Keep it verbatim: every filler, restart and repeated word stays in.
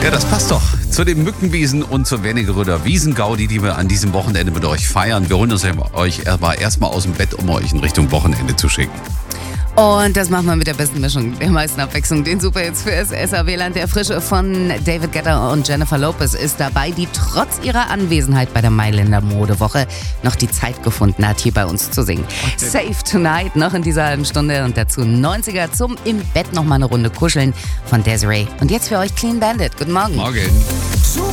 Ja, das passt doch zu den Mückenwiesen und zur Wernigeröder Wiesengaudi, die wir an diesem Wochenende mit euch feiern. Wir holen uns euch aber erstmal aus dem Bett, um euch in Richtung Wochenende zu schicken. Und das machen wir mit der besten Mischung, der meisten Abwechslung. Den Superhits für das S R W-Land. Der Frische von David Guetta und Jennifer Lopez ist dabei, die trotz ihrer Anwesenheit bei der Mailänder Modewoche noch die Zeit gefunden hat, hier bei uns zu singen. Okay. Save Tonight noch in dieser halben Stunde und dazu neunziger zum im Bett noch mal eine Runde kuscheln von Desiree. Und jetzt für euch Clean Bandit. Guten Morgen. Morgen.